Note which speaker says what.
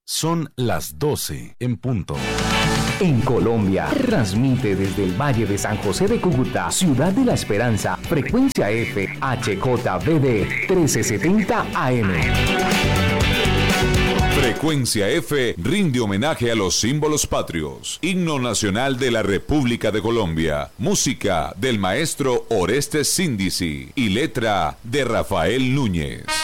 Speaker 1: Son las 12 en punto.
Speaker 2: En Colombia, transmite desde el Valle de San José de Cúcuta, Ciudad de la Esperanza, frecuencia F, HJBD 1370 AM.
Speaker 3: Frecuencia F rinde homenaje a los símbolos patrios. Himno nacional de la República de Colombia. Música del maestro Orestes Síndici y letra de Rafael Núñez.